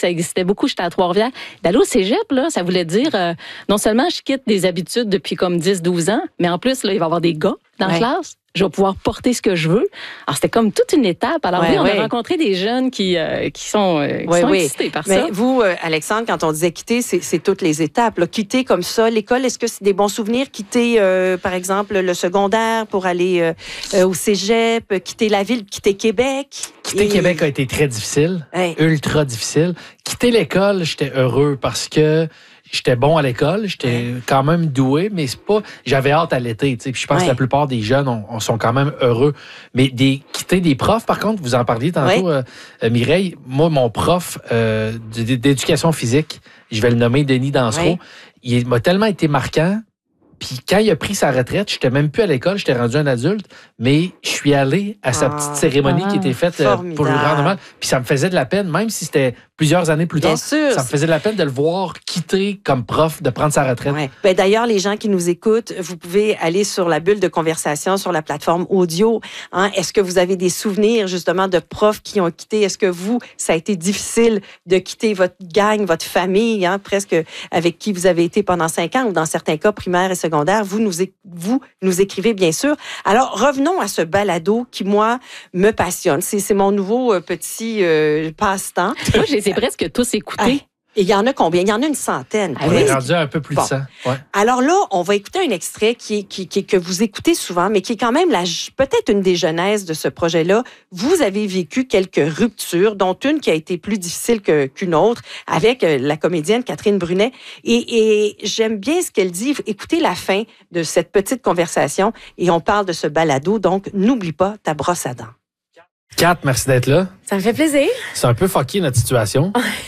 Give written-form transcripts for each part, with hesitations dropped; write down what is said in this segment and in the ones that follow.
ça existait beaucoup. J'étais à Trois-Rivières. D'aller au cégep, là, ça voulait dire, non seulement je quitte des habitudes depuis comme 10-12 ans, mais en plus, là, il va y avoir des gars dans la classe. Je vais pouvoir porter ce que je veux. Alors, c'était comme toute une étape. Alors, oui, on a rencontré des jeunes qui sont excités par ça. Mais vous, Alexandre, quand on disait quitter, c'est toutes les étapes. Là. Quitter comme ça, l'école, est-ce que c'est des bons souvenirs? Quitter, par exemple, le secondaire pour aller au cégep, quitter la ville, quitter Québec? Quitter Québec a été très difficile, ultra difficile. Quitter l'école, j'étais heureux parce que j'étais bon à l'école, j'étais quand même doué, mais c'est pas. J'avais hâte à l'été, tu sais. Puis je pense que la plupart des jeunes sont quand même heureux. Mais quitter des profs, par contre, vous en parliez tantôt, Mireille. Moi, mon prof d'éducation physique, je vais le nommer Denis Dansereau, il m'a tellement été marquant. Puis quand il a pris sa retraite, j'étais même plus à l'école, j'étais rendu un adulte, mais je suis allé à sa petite cérémonie qui était faite pour lui rendre hommage. Puis ça me faisait de la peine, même si c'était plusieurs années plus tard, ça me faisait de la peine de le voir quitter comme prof, de prendre sa retraite. Ouais. Ben, d'ailleurs, les gens qui nous écoutent, vous pouvez aller sur la bulle de conversation sur la plateforme audio. Hein? Est-ce que vous avez des souvenirs justement de profs qui ont quitté? Est-ce que vous, ça a été difficile de quitter votre gang, votre famille, hein, presque avec qui vous avez été pendant 5 ans ou dans certains cas primaires et secondaires? Vous nous écrivez bien sûr. Alors, revenons à ce balado qui, moi, me passionne. C'est mon nouveau petit passe-temps. Moi, je les ai presque tous écoutés. Et il y en a combien? Il y en a une centaine. On est rendu à un peu plus de 100. Ouais. Alors là, on va écouter un extrait que vous écoutez souvent, mais qui est quand même peut-être une des genèses de ce projet-là. Vous avez vécu quelques ruptures, dont une qui a été plus difficile qu'une autre, avec la comédienne Catherine Brunet. Et j'aime bien ce qu'elle dit. Écoutez la fin de cette petite conversation et on parle de ce balado. Donc, n'oublie pas ta brosse à dents. Kat, merci d'être là. Ça me fait plaisir. C'est un peu fucké notre situation.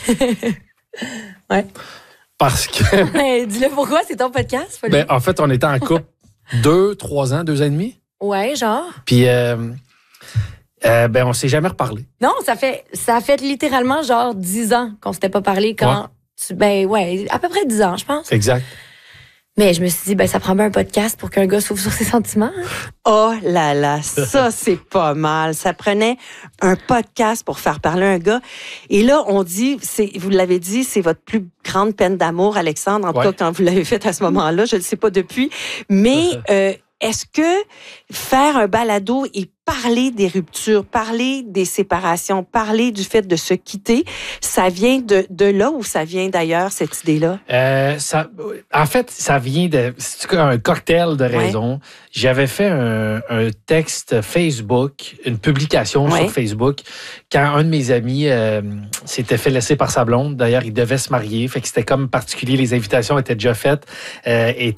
Ouais. Parce que. Dis-le pourquoi, c'est ton podcast. En fait, on était en couple 2-3 ans, 2 ans et demi. Ouais, genre. Puis, on s'est jamais reparlé. Non, ça a fait littéralement genre 10 ans qu'on s'était pas parlé quand. À peu près 10 ans, je pense. Exact. Mais je me suis dit, ça prend bien un podcast pour qu'un gars s'ouvre sur ses sentiments. Hein? Oh là là, ça, c'est pas mal. Ça prenait un podcast pour faire parler un gars. Et là, on dit, vous l'avez dit, c'est votre plus grande peine d'amour, Alexandre, en tout cas, quand vous l'avez fait à ce moment-là. Je ne le sais pas depuis. Mais est-ce que faire un balado et parler des ruptures, parler des séparations, parler du fait de se quitter, ça vient de là ou ça vient d'ailleurs, cette idée-là? En fait, ça vient c'est un cocktail de raisons. J'avais fait un texte Facebook, une publication sur Facebook, quand un de mes amis s'était fait laisser par sa blonde. D'ailleurs, il devait se marier. Fait que c'était comme particulier. Les invitations étaient déjà faites. Fait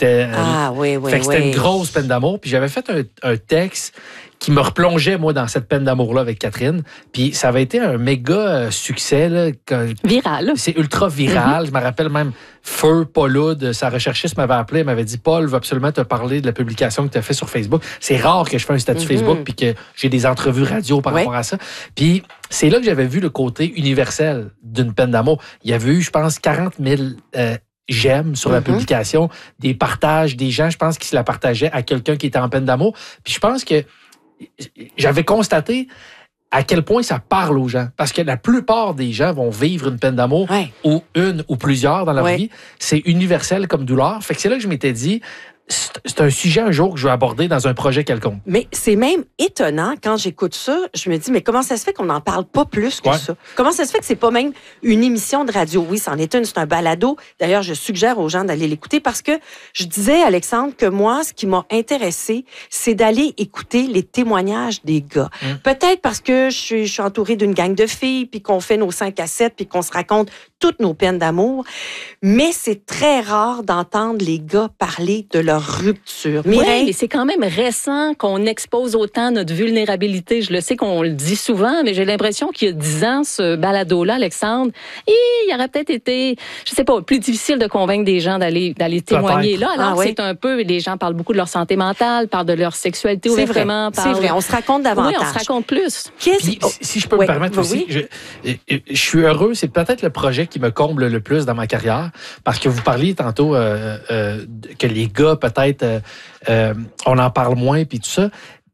que c'était une grosse peine d'amour. Puis j'avais fait un texte qui me replongeait, moi, dans cette peine d'amour-là avec Catherine. Puis ça avait été un méga succès. Là, viral. C'est ultra viral. Je me rappelle même Feu, Paul, sa recherchiste m'avait appelé, elle m'avait dit « Paul veut absolument te parler de la publication que tu as fait sur Facebook. » C'est rare que je fais un statut Facebook puis que j'ai des entrevues radio par rapport à ça. Puis c'est là que j'avais vu le côté universel d'une peine d'amour. Il y avait eu, je pense, 40 000 j'aime sur la publication, des partages, des gens, je pense, qui se la partageaient à quelqu'un qui était en peine d'amour. Puis je pense que j'avais constaté à quel point ça parle aux gens. Parce que la plupart des gens vont vivre une peine d'amour ou une ou plusieurs dans leur vie. C'est universel comme douleur. Fait que c'est là que je m'étais dit, c'est un sujet un jour que je vais aborder dans un projet quelconque. Mais c'est même étonnant, quand j'écoute ça, je me dis, mais comment ça se fait qu'on n'en parle pas plus que ça? Comment ça se fait que c'est pas même une émission de radio? Oui, c'en est une, c'est un balado. D'ailleurs, je suggère aux gens d'aller l'écouter parce que je disais, Alexandre, que moi, ce qui m'a intéressé, c'est d'aller écouter les témoignages des gars. Peut-être parce que je suis entourée d'une gang de filles, puis qu'on fait nos 5 à 7, puis qu'on se raconte toutes nos peines d'amour. Mais c'est très rare d'entendre les gars parler de leur rupture. Oui, mais c'est quand même récent qu'on expose autant notre vulnérabilité. Je le sais qu'on le dit souvent, mais j'ai l'impression qu'il y a 10 ans, ce balado-là, Alexandre, il aurait peut-être été, je sais pas, plus difficile de convaincre des gens d'aller témoigner là. Alors, c'est un peu, les gens parlent beaucoup de leur santé mentale, parlent de leur sexualité ouvertement. C'est vrai, on se raconte davantage. Oui, on se raconte plus. Puis, si je peux me permettre aussi, je suis heureux, c'est peut-être le projet qui me comble le plus dans ma carrière, parce que vous parliez tantôt que les gars, peut-être, on en parle moins, puis tout ça.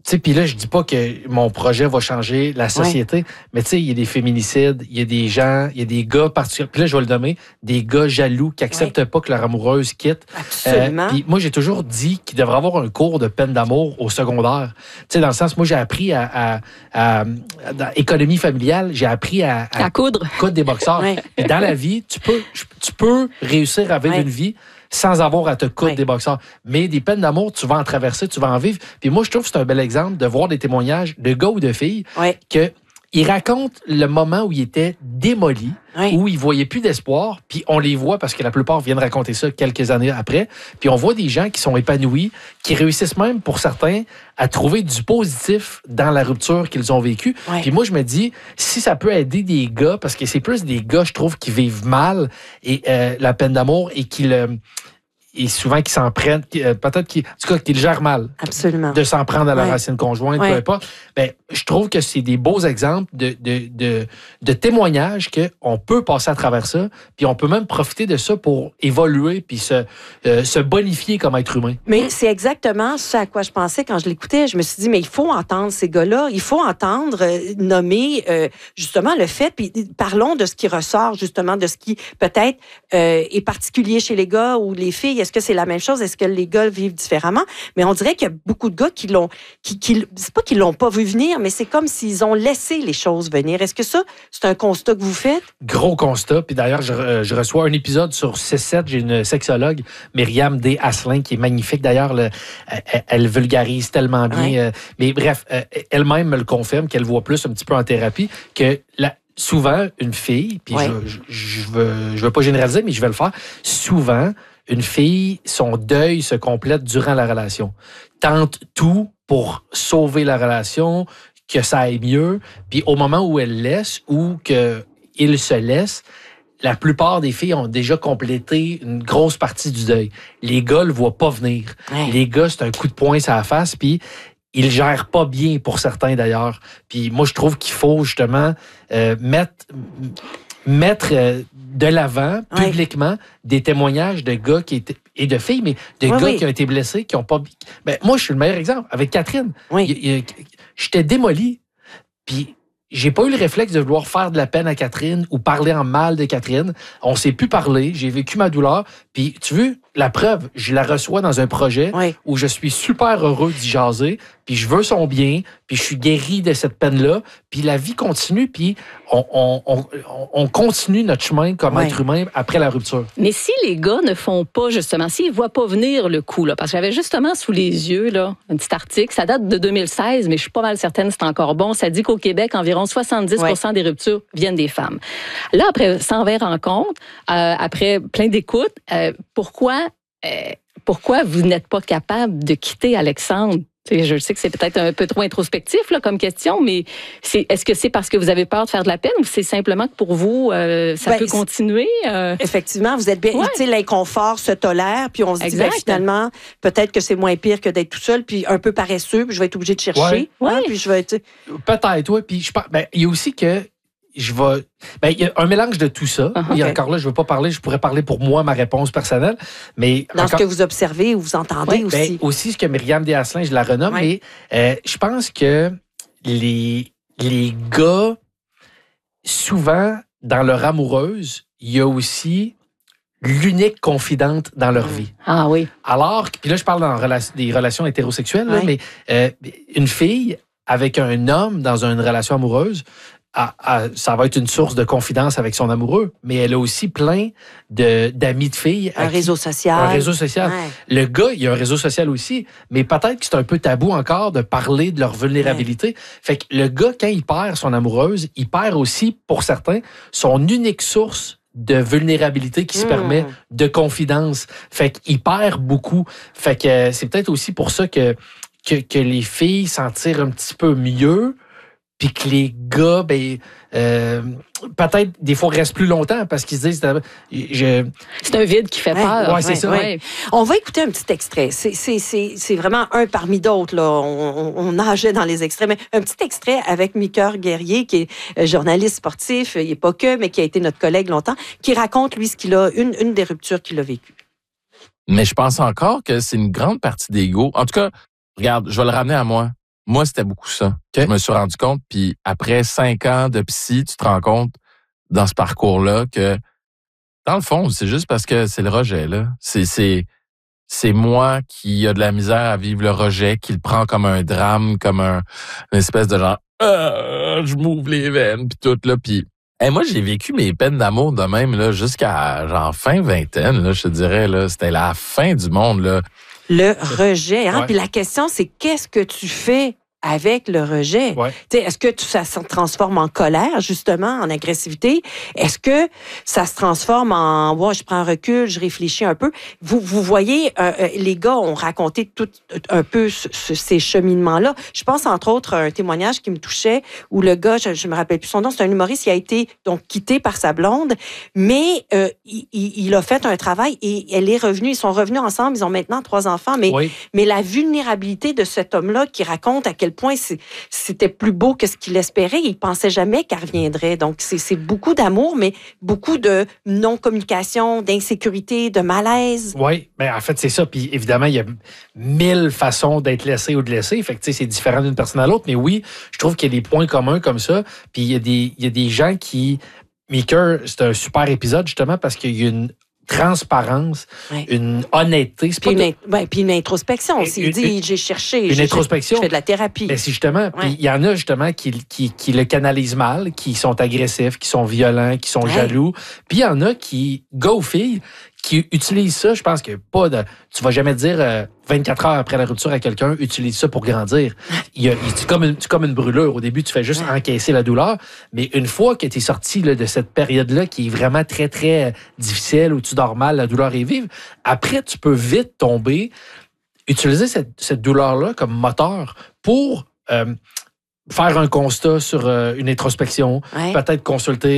sais, puis là, je dis pas que mon projet va changer la société, mais tu sais, il y a des féminicides, il y a des gens, il y a des gars particuliers, puis là, je vais le nommer, des gars jaloux qui acceptent pas que leur amoureuse quitte. Absolument. Puis moi, j'ai toujours dit qu'il devrait avoir un cours de peine d'amour au secondaire. Tu sais, dans le sens, moi, j'ai appris dans économie familiale, j'ai appris à coudre des boxeurs. Et dans la vie, tu peux réussir à vivre une vie sans avoir à te coudre des boxeurs. Mais des peines d'amour, tu vas en traverser, tu vas en vivre. Puis moi, je trouve que c'est un bel exemple de voir des témoignages de gars ou de filles qu'ils racontent le moment où ils étaient démolis, où ils voyaient plus d'espoir, puis on les voit parce que la plupart viennent raconter ça quelques années après, puis on voit des gens qui sont épanouis, qui réussissent même, pour certains, à trouver du positif dans la rupture qu'ils ont vécue. Puis moi, je me dis, si ça peut aider des gars, parce que c'est plus des gars, je trouve, qui vivent mal et la peine d'amour et souvent qui s'en prennent, peut-être qu'ils le gèrent mal. Absolument. De s'en prendre à la racine conjointe, peu importe. Ben, je trouve que c'est des beaux exemples de témoignages qu'on peut passer à travers ça, puis on peut même profiter de ça pour évoluer puis se bonifier comme être humain. Mais c'est exactement ce à quoi je pensais quand je l'écoutais. Je me suis dit, mais il faut entendre ces gars-là, il faut entendre nommer justement le fait, puis parlons de ce qui ressort justement, de ce qui peut-être est particulier chez les gars ou les filles. Est-ce que c'est la même chose? Est-ce que les gars vivent différemment? Mais on dirait qu'il y a beaucoup de gars c'est pas qu'ils l'ont pas vu venir, mais c'est comme s'ils ont laissé les choses venir. Est-ce que ça, c'est un constat que vous faites? Gros constat. Puis d'ailleurs, je reçois un épisode sur C7. J'ai une sexologue, Myriam D. Asselin, qui est magnifique. D'ailleurs, elle vulgarise tellement bien. Mais bref, elle-même me le confirme, qu'elle voit plus un petit peu en thérapie, que souvent, une fille, puis je veux pas généraliser, mais je vais le faire, souvent, une fille, son deuil se complète durant la relation. Tente tout pour sauver la relation, que ça aille mieux. Puis au moment où elle laisse ou qu'il se laisse, la plupart des filles ont déjà complété une grosse partie du deuil. Les gars le voient pas venir. Les gars, c'est un coup de poing sur la face, puis ils gèrent pas bien pour certains d'ailleurs. Puis moi, je trouve qu'il faut justement mettre de l'avant, publiquement, des témoignages de gars et de filles, mais de gars qui ont été blessés, qui ont pas... Ben, moi, je suis le meilleur exemple. Avec Catherine, j'étais démoli, puis j'ai pas eu le réflexe de vouloir faire de la peine à Catherine ou parler en mal de Catherine. On s'est plus parlé, j'ai vécu ma douleur, puis tu veux, la preuve, je la reçois dans un projet où je suis super heureux d'y jaser, puis je veux son bien, puis je suis guéri de cette peine-là, puis la vie continue, puis on continue notre chemin comme être humain après la rupture. Mais si les gars ne font pas, justement, s'ils ne voient pas venir le coup, là, parce que j'avais justement sous les yeux là, un petit article, ça date de 2016, mais je suis pas mal certaine que c'est encore bon, ça dit qu'au Québec, environ 70% des ruptures viennent des femmes. Là, après 120 rencontres, après plein d'écoutes, pourquoi vous n'êtes pas capable de quitter Alexandre? Je sais que c'est peut-être un peu trop introspectif là, comme question, mais est-ce que c'est parce que vous avez peur de faire de la peine ou c'est simplement que pour vous, ça peut continuer? Effectivement, vous êtes bien. L'inconfort se tolère, puis on se dit finalement, peut-être que c'est moins pire que d'être tout seul, puis un peu paresseux, puis je vais être obligé de chercher. Puis je vais être... Peut-être, oui. Puis il y a aussi que il y a un mélange de tout ça. Et encore là, je veux pas parler, je pourrais parler pour moi, ma réponse personnelle. Mais dans ce que vous observez ou vous entendez aussi. Aussi, ce que Myriam D. Asselin, je la renomme, mais je pense que les gars, souvent, dans leur amoureuse, il y a aussi l'unique confidente dans leur vie. Ah oui. Alors, puis là, je parle des relations hétérosexuelles, là, mais une fille avec un homme dans une relation amoureuse, ça va être une source de confidence avec son amoureux, mais elle a aussi plein d'amis de filles. Un réseau social. Un réseau social. Le gars, il a un réseau social aussi, mais peut-être que c'est un peu tabou encore de parler de leur vulnérabilité. Fait que le gars, quand il perd son amoureuse, il perd aussi, pour certains, son unique source de vulnérabilité qui se permet de confidence. Fait qu'il perd beaucoup. Fait que c'est peut-être aussi pour ça que les filles s'en tirent un petit peu mieux, puis que les gars, peut-être des fois restent plus longtemps parce qu'ils se disent c'est un vide qui fait peur. Ouais, c'est ça. Ouais. On va écouter un petit extrait. C'est vraiment un parmi d'autres. Là. On nageait dans les extraits, mais un petit extrait avec Micoeur Guerrier, qui est journaliste sportif, il n'est pas que, mais qui a été notre collègue longtemps, qui raconte, lui, ce qu'il a, une des ruptures qu'il a vécues. Mais je pense encore que c'est une grande partie d'ego. En tout cas, regarde, je vais le ramener à moi. moi, c'était beaucoup ça. Je me suis rendu compte, puis après 5 ans de psy, tu te rends compte dans ce parcours-là que, dans le fond, c'est juste parce que c'est le rejet, là. C'est moi qui a de la misère à vivre le rejet, qui le prend comme un drame, comme une espèce de genre, je m'ouvre les veines, puis tout, là, puis... moi, j'ai vécu mes peines d'amour de même, là, jusqu'à, genre, fin vingtaine, là, je te dirais, là. C'était la fin du monde, là. Le rejet, hein? Ouais. Puis la question, c'est qu'est-ce que tu fais avec le rejet? Ouais. Est-ce que ça se transforme en colère, justement, en agressivité? Est-ce que ça se transforme en, je prends un recul, je réfléchis un peu? Vous voyez, les gars ont raconté tout un peu ces cheminements-là. Je pense, entre autres, à un témoignage qui me touchait où le gars, je me rappelle plus son nom, c'est un humoriste qui a été donc quitté par sa blonde, mais il a fait un travail et elle est revenue, ils sont revenus ensemble, ils ont maintenant 3 enfants, mais la vulnérabilité de cet homme-là qui raconte à quel point c'était plus beau que ce qu'il espérait. Il pensait jamais qu'elle reviendrait. Donc, c'est beaucoup d'amour, mais beaucoup de non-communication, d'insécurité, de malaise. Oui, mais en fait, c'est ça. Puis évidemment, il y a 1000 façons d'être laissé ou de laisser. Fait que, c'est différent d'une personne à l'autre. Mais oui, je trouve qu'il y a des points communs comme ça. Puis il y a des gens qui... Meeker, c'est un super épisode, justement, parce qu'il y a une transparence, une honnêteté. Puis une introspection aussi. Il dit, j'ai cherché. Une introspection. Je fais de la thérapie. Ben, c'est justement. Puis il y en a justement qui le canalisent mal, qui sont agressifs, qui sont violents, qui sont jaloux. Puis il y en a qui, gars ou filles, qui utilisent ça. Je pense que tu vas jamais dire 24 heures après la rupture à quelqu'un, utilise ça pour grandir. C'est comme une brûlure. Au début, tu fais juste encaisser la douleur. Mais une fois que tu es sorti là, de cette période-là qui est vraiment très, très difficile, où tu dors mal, la douleur est vive, après, tu peux vite tomber, utiliser cette douleur-là comme moteur pour... faire un constat sur une introspection, peut-être consulter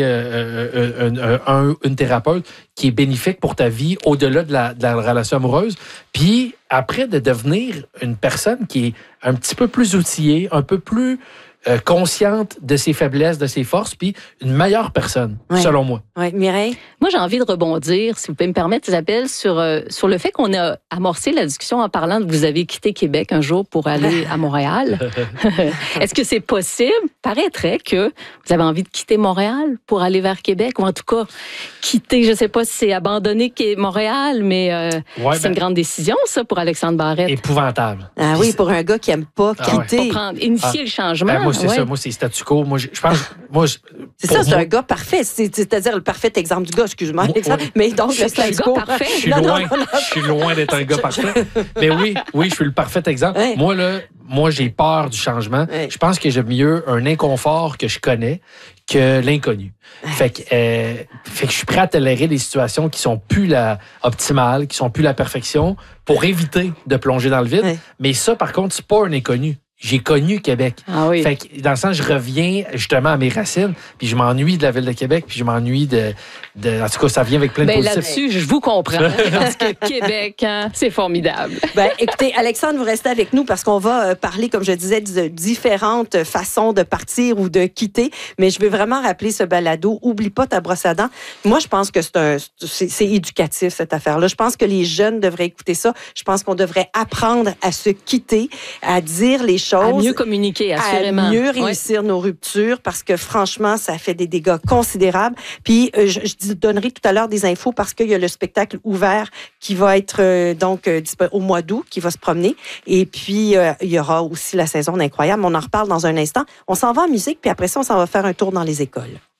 une thérapeute qui est bénéfique pour ta vie au-delà de la relation amoureuse. Puis après, de devenir une personne qui est un petit peu plus outillée, un peu plus consciente de ses faiblesses, de ses forces, puis une meilleure personne, selon moi. Oui, Mireille? Moi, j'ai envie de rebondir, si vous pouvez me permettre, Isabelle, sur le fait qu'on a amorcé la discussion en parlant de vous avez quitté Québec un jour pour aller à Montréal. Est-ce que c'est possible? Paraîtrait que vous avez envie de quitter Montréal pour aller vers Québec, ou en tout cas, quitter, je ne sais pas si c'est abandonner Montréal, mais c'est une grande décision, ça, pour Alexandre Barrette. Épouvantable. Ah oui, pour un gars qui n'aime pas quitter. Pour initier le changement. Moi, c'est ça. Moi, c'est statu quo. Moi, je pense... c'est un gars parfait. C'est-à-dire le parfait exemple du gars, excuse-moi, Alexandre. Mais donc, le statu quo... parfait. Je suis loin d'être un gars parfait. Mais oui, je suis le parfait exemple. Moi, j'ai peur du changement. Je pense que j'aime mieux un inconfort que je connais que l'inconnu. Fait que je suis prêt à tolérer des situations qui sont plus optimales, qui sont plus la perfection, pour éviter de plonger dans le vide. Mais ça, par contre, c'est pas un inconnu. J'ai connu Québec. Ah oui. Fait que, dans le sens, je reviens justement à mes racines, puis je m'ennuie de la ville de Québec, puis je m'ennuie de... En tout cas, ça vient avec plein de positifs. Là-dessus, je vous comprends, parce que Québec, c'est formidable. Écoutez, Alexandre, vous restez avec nous parce qu'on va parler, comme je disais, de différentes façons de partir ou de quitter, mais je veux vraiment rappeler ce balado. Oublie pas ta brosse à dents. Moi, je pense que c'est éducatif, cette affaire-là. Je pense que les jeunes devraient écouter ça. Je pense qu'on devrait apprendre à se quitter, à dire les choses. À mieux communiquer, assurément. À mieux réussir nos ruptures parce que franchement, ça fait des dégâts considérables. Puis, je donnerai tout à l'heure des infos parce qu'il y a le spectacle ouvert qui va être au mois d'août, qui va se promener. Et puis, il y aura aussi la saison d'Incroyable. On en reparle dans un instant. On s'en va en musique, puis après ça, on s'en va faire un tour dans les écoles.